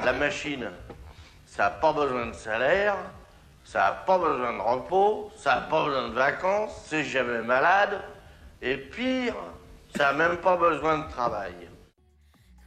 La machine, ça n'a pas besoin de salaire, ça n'a pas besoin de repos, ça n'a pas besoin de vacances, c'est jamais malade. Et pire, ça n'a même pas besoin de travail.